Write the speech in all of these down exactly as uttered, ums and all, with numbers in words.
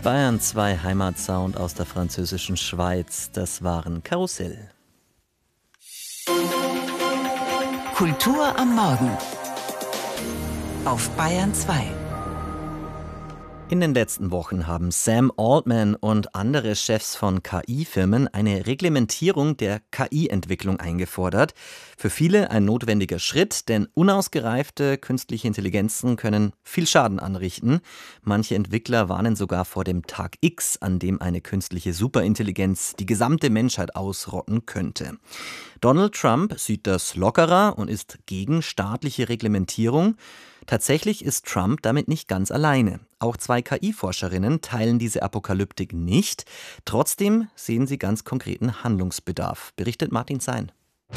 Bayern zwei Heimatsound aus der französischen Schweiz. Das waren Karussell. Kultur am Morgen auf Bayern zwei. In den letzten Wochen haben Sam Altman und andere Chefs von K I-Firmen eine Reglementierung der K I-Entwicklung eingefordert. Für viele ein notwendiger Schritt, denn unausgereifte künstliche Intelligenzen können viel Schaden anrichten. Manche Entwickler warnen sogar vor dem Tag X, an dem eine künstliche Superintelligenz die gesamte Menschheit ausrotten könnte. Donald Trump sieht das lockerer und ist gegen staatliche Reglementierung. Tatsächlich ist Trump damit nicht ganz alleine. Auch zwei K I-Forscherinnen teilen diese Apokalyptik nicht. Trotzdem sehen sie ganz konkreten Handlungsbedarf, berichtet Martin Sein.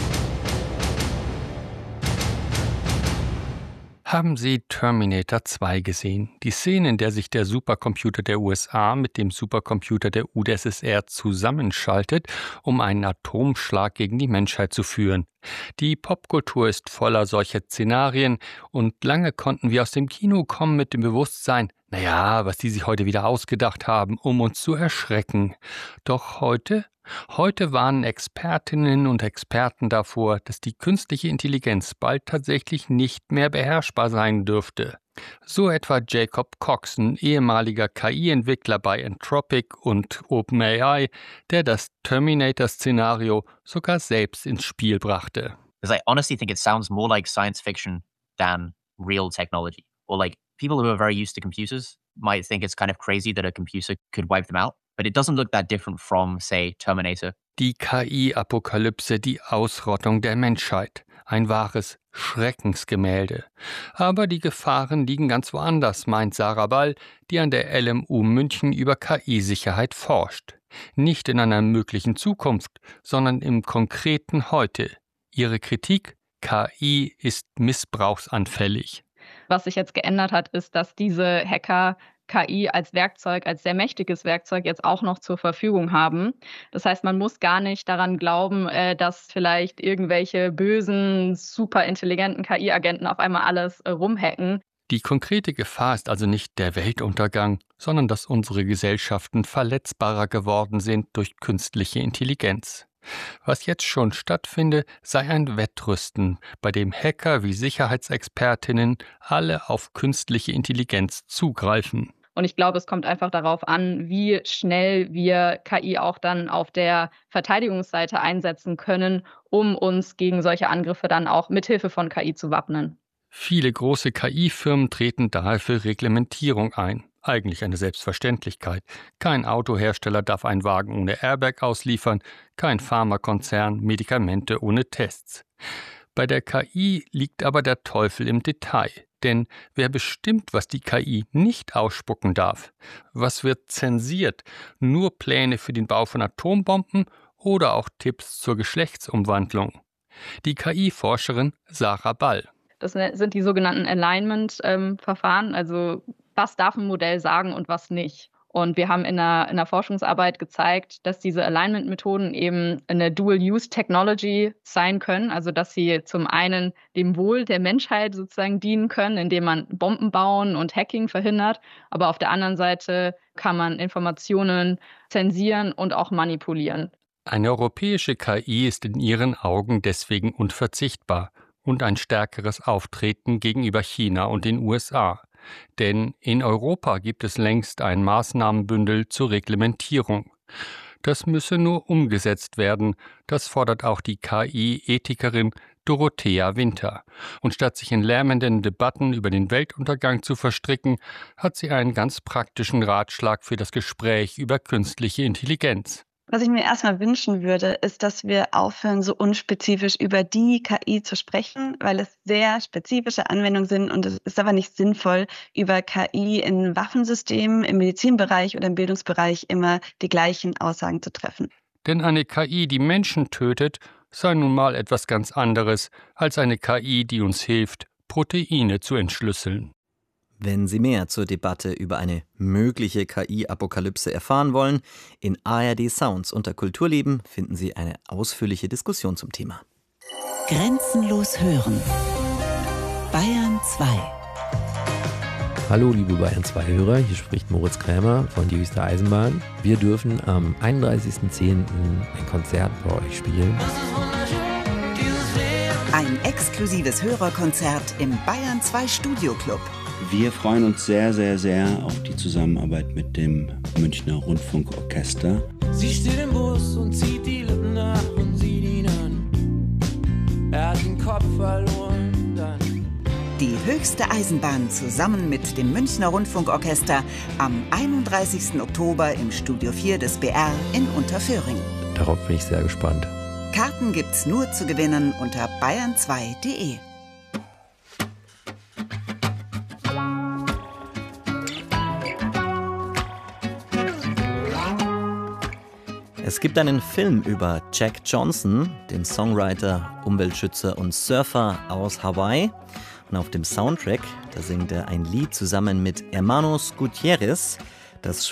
Haben Sie Terminator zwei gesehen? Die Szene, in der sich der Supercomputer der U S A mit dem Supercomputer der U d S S R zusammenschaltet, um einen Atomschlag gegen die Menschheit zu führen. Die Popkultur ist voller solcher Szenarien und lange konnten wir aus dem Kino kommen mit dem Bewusstsein, naja, was die sich heute wieder ausgedacht haben, um uns zu erschrecken. Doch heute? Heute warnen Expertinnen und Experten davor, dass die künstliche Intelligenz bald tatsächlich nicht mehr beherrschbar sein dürfte. So etwa Jacob Coxon, ehemaliger K I-Entwickler bei Anthropic und OpenAI, der das Terminator-Szenario sogar selbst ins Spiel brachte. Because I honestly think it sounds more like science fiction than real technology. Or like people who are very used to computers might think it's kind of crazy that a computer could wipe them out. But it doesn't look that different from, say, Terminator. Die K I-Apokalypse, die Ausrottung der Menschheit. Ein wahres Schreckensgemälde. Aber die Gefahren liegen ganz woanders, meint Sarah Ball, die an der L M U München über K I-Sicherheit forscht. Nicht in einer möglichen Zukunft, sondern im konkreten Heute. Ihre Kritik: K I ist missbrauchsanfällig. Was sich jetzt geändert hat, ist, dass diese Hacker K I als Werkzeug, als sehr mächtiges Werkzeug jetzt auch noch zur Verfügung haben. Das heißt, man muss gar nicht daran glauben, dass vielleicht irgendwelche bösen, superintelligenten K I-Agenten auf einmal alles rumhacken. Die konkrete Gefahr ist also nicht der Weltuntergang, sondern dass unsere Gesellschaften verletzbarer geworden sind durch künstliche Intelligenz. Was jetzt schon stattfinde, sei ein Wettrüsten, bei dem Hacker wie Sicherheitsexpertinnen alle auf künstliche Intelligenz zugreifen. Und ich glaube, es kommt einfach darauf an, wie schnell wir K I auch dann auf der Verteidigungsseite einsetzen können, um uns gegen solche Angriffe dann auch mithilfe von K I zu wappnen. Viele große K I-Firmen treten daher für Reglementierung ein. Eigentlich eine Selbstverständlichkeit. Kein Autohersteller darf einen Wagen ohne Airbag ausliefern, kein Pharmakonzern Medikamente ohne Tests. Bei der K I liegt aber der Teufel im Detail. Denn wer bestimmt, was die K I nicht ausspucken darf? Was wird zensiert? Nur Pläne für den Bau von Atombomben oder auch Tipps zur Geschlechtsumwandlung? Die K I-Forscherin Sarah Ball. Das sind die sogenannten Alignment-Verfahren, also was darf ein Modell sagen und was nicht. Und wir haben in der, in der Forschungsarbeit gezeigt, dass diese Alignment-Methoden eben eine Dual-Use-Technology sein können, also dass sie zum einen dem Wohl der Menschheit sozusagen dienen können, indem man Bomben bauen und Hacking verhindert, aber auf der anderen Seite kann man Informationen zensieren und auch manipulieren. Eine europäische K I ist in ihren Augen deswegen unverzichtbar und ein stärkeres Auftreten gegenüber China und den U S A. Denn in Europa gibt es längst ein Maßnahmenbündel zur Reglementierung. Das müsse nur umgesetzt werden, das fordert auch die K I-Ethikerin Dorothea Winter. Und statt sich in lärmenden Debatten über den Weltuntergang zu verstricken, hat sie einen ganz praktischen Ratschlag für das Gespräch über künstliche Intelligenz. Was ich mir erstmal wünschen würde, ist, dass wir aufhören, so unspezifisch über die K I zu sprechen, weil es sehr spezifische Anwendungen sind und es ist aber nicht sinnvoll, über K I in Waffensystemen, im Medizinbereich oder im Bildungsbereich immer die gleichen Aussagen zu treffen. Denn eine K I, die Menschen tötet, sei nun mal etwas ganz anderes als eine K I, die uns hilft, Proteine zu entschlüsseln. Wenn Sie mehr zur Debatte über eine mögliche K I-Apokalypse erfahren wollen, in A R D Sounds unter Kulturleben finden Sie eine ausführliche Diskussion zum Thema. Grenzenlos hören. Bayern zwei. Hallo liebe Bayern zwei Hörer, hier spricht Moritz Krämer von Die Höchste Eisenbahn. Wir dürfen am einunddreißigsten zehnten ein Konzert bei euch spielen. Ein exklusives Hörerkonzert im Bayern zwei Studio Club. Wir freuen uns sehr, sehr, sehr auf die Zusammenarbeit mit dem Münchner Rundfunkorchester. Sie steht im Bus und zieht die Lippen nach und sieht ihn an. Er hat den Kopf verloren, dann. Die Höchste Eisenbahn zusammen mit dem Münchner Rundfunkorchester am einunddreißigsten Oktober im Studio vier des B R in Unterföhring. Darauf bin ich sehr gespannt. Karten gibt's nur zu gewinnen unter bayern zwei punkt de. Es gibt einen Film über Jack Johnson, den Songwriter, Umweltschützer und Surfer aus Hawaii. Und auf dem Soundtrack, da singt er ein Lied zusammen mit Hermanos Gutierrez, das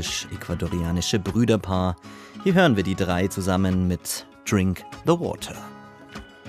schweizerisch-ecuadorianische Brüderpaar. Hier hören wir die drei zusammen mit Drink the Water.